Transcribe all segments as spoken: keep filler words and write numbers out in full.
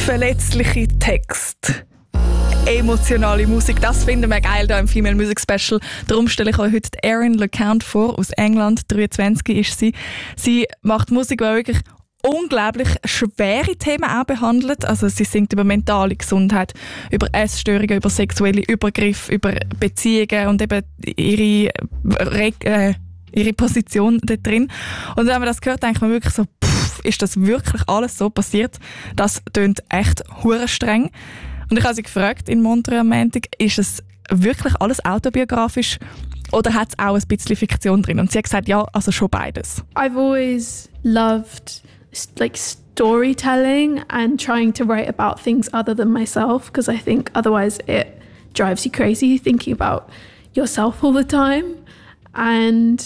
verletzliche Text, emotionale Musik, das finden wir geil hier im Female Music Special. Darum stelle ich euch heute Erin LeCount vor, aus England, dreiundzwanzig ist sie. Sie macht Musik, die wirklich unglaublich schwere Themen auch behandelt. Also sie singt über mentale Gesundheit, über Essstörungen, über sexuelle Übergriffe, über Beziehungen und eben ihre, äh, ihre Position da drin. Und wenn man das hört, denkt man wirklich so, pff, ist das wirklich alles so passiert? Das tönt echt hure streng. Und ich habe sie gefragt in Montreal am Montag, ist es wirklich alles autobiografisch oder hat es auch ein bisschen Fiktion drin? Und sie hat gesagt, ja, also schon beides. I've always loved like storytelling and trying to write about things other than myself, because I think otherwise it drives you crazy thinking about yourself all the time. And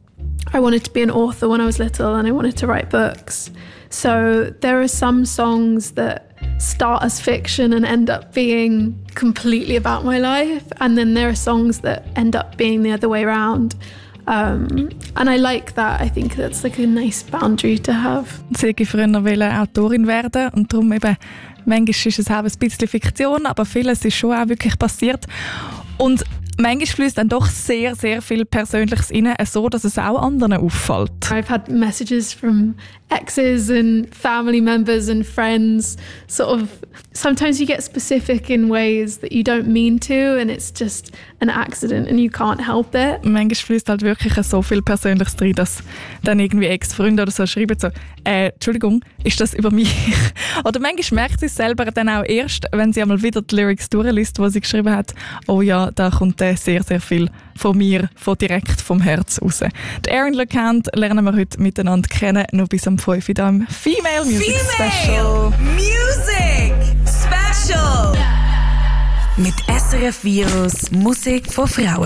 I wanted to be an author when I was little and I wanted to write books. So there are some songs that start as fiction and end up being completely about my life, and then there are songs that end up being the other way around. Um, and I like that. I think that's like a nice boundary to have. Sie wollte früher Autorin werden und darum eben, manchmal ist es auch ein bisschen Fiktion, aber vieles ist schon auch wirklich passiert. Und manchmal fließt dann doch sehr, sehr viel Persönliches rein, so dass es auch anderen auffällt. I've had messages from exes and family members and friends, sort of, sometimes you get specific in ways that you don't mean to and it's just an accident and you can't help it. Manchmal fließt halt wirklich so viel Persönliches drin, dass dann irgendwie Ex-Freunde oder so schreiben so, äh, Entschuldigung, ist das über mich? Oder manchmal merkt sie es selber dann auch erst, wenn sie einmal wieder die Lyrics durchliest, wo sie geschrieben hat, oh ja, da kommt äh, sehr, sehr viel von mir, von direkt vom Herz raus. Die Erin LeCount lernen wir heute miteinander kennen, noch bis um fünf Uhr hier im Female Music Female Special. Music Special! Mit S R F Virus Musik von Frauen.